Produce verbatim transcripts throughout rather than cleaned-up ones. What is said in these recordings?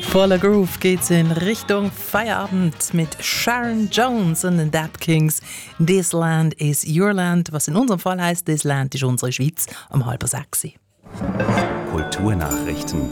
Voller Groove geht's in Richtung Feierabend mit Sharon Jones und den Dap Kings. This Land is your land, was in unserem Fall heißt, This Land ist unsere Schweiz, um halb sechs. Kulturnachrichten.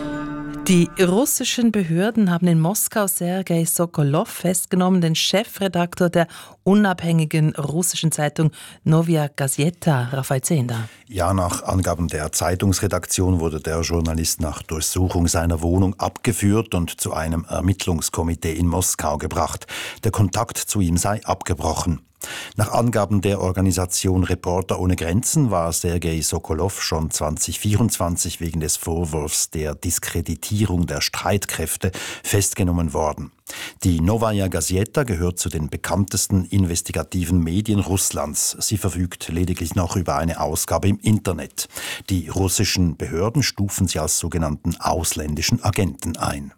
Die russischen Behörden haben in Moskau Sergei Sokolow festgenommen, den Chefredakteur der unabhängigen russischen Zeitung Novaya Gazeta, Raphael Zehnder. Ja, nach Angaben der Zeitungsredaktion wurde der Journalist nach Durchsuchung seiner Wohnung abgeführt und zu einem Ermittlungskomitee in Moskau gebracht. Der Kontakt zu ihm sei abgebrochen. Nach Angaben der Organisation Reporter ohne Grenzen war Sergei Sokolow schon zwanzig vierundzwanzig wegen des Vorwurfs der Diskreditierung der Streitkräfte festgenommen worden. Die Novaya Gazeta gehört zu den bekanntesten investigativen Medien Russlands. Sie verfügt lediglich noch über eine Ausgabe im Internet. Die russischen Behörden stufen sie als sogenannten ausländischen Agenten ein.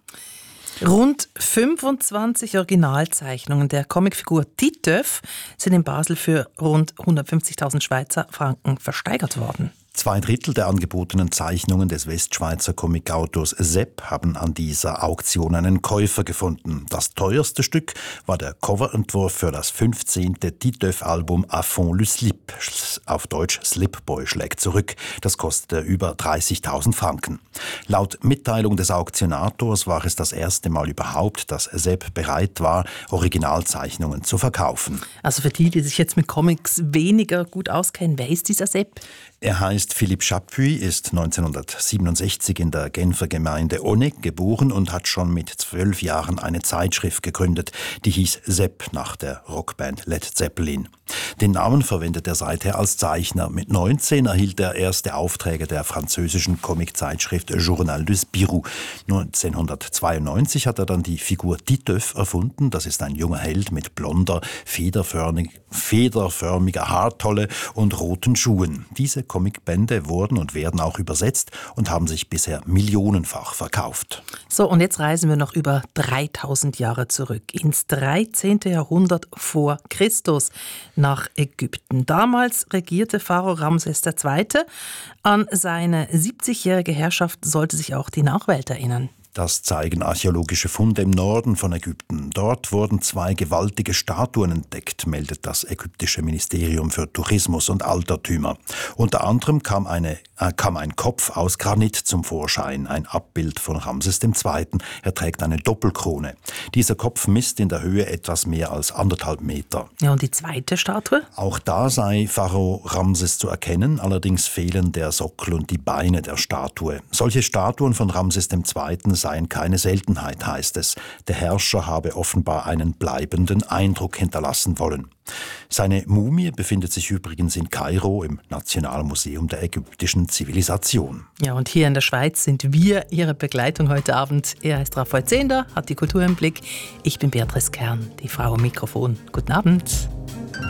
Rund fünfundzwanzig Originalzeichnungen der Comicfigur Titeuf sind in Basel für rund hundertfünfzigtausend Schweizer Franken versteigert worden. Zwei Drittel der angebotenen Zeichnungen des Westschweizer Comicautors Sepp haben an dieser Auktion einen Käufer gefunden. Das teuerste Stück war der Coverentwurf für das fünfzehnte Titeuf-Album À fond le slip, auf Deutsch Slipboy schlägt zurück. Das kostete über dreißigtausend Franken. Laut Mitteilung des Auktionators war es das erste Mal überhaupt, dass Sepp bereit war, Originalzeichnungen zu verkaufen. Also für die, die sich jetzt mit Comics weniger gut auskennen, wer ist dieser Sepp? Er heißt Philippe Chapuis, ist neunzehnhundertsiebenundsechzig in der Genfer Gemeinde Oneg geboren und hat schon mit zwölf Jahren eine Zeitschrift gegründet, die hieß Sepp nach der Rockband Led Zeppelin. Den Namen verwendet er seither als Zeichner. Mit neunzehn erhielt er erste Aufträge der französischen Comiczeitschrift Journal de Spirou. neunzehnhundertzweiundneunzig hat er dann die Figur Titeuf erfunden. Das ist ein junger Held mit blonder, federförmig, federförmiger Haartolle und roten Schuhen. Diese Comicbände wurden und werden auch übersetzt und haben sich bisher millionenfach verkauft. So, und jetzt reisen wir noch über dreitausend Jahre zurück, ins dreizehnten Jahrhundert vor Christus, nach Ägypten. Damals regierte Pharao Ramses der Zweite. An seine siebzigjährige Herrschaft sollte sich auch die Nachwelt erinnern. Das zeigen archäologische Funde im Norden von Ägypten. Dort wurden zwei gewaltige Statuen entdeckt, meldet das ägyptische Ministerium für Tourismus und Altertümer. Unter anderem kam, eine, äh, kam ein Kopf aus Granit zum Vorschein, ein Abbild von Ramses der Zweite. Er trägt eine Doppelkrone. Dieser Kopf misst in der Höhe etwas mehr als anderthalb Meter. Ja, und die zweite Statue? Auch da sei Pharao Ramses zu erkennen, allerdings fehlen der Sockel und die Beine der Statue. Solche Statuen von Ramses der Zweite seien keine Seltenheit, heißt es. Der Herrscher habe offenbar einen bleibenden Eindruck hinterlassen wollen. Seine Mumie befindet sich übrigens in Kairo im Nationalmuseum der ägyptischen Zivilisation. Ja, und hier in der Schweiz sind wir Ihre Begleitung heute Abend. Er heißt Raphael Zehnder, hat die Kultur im Blick. Ich bin Beatrice Kern, die Frau am Mikrofon. Guten Abend.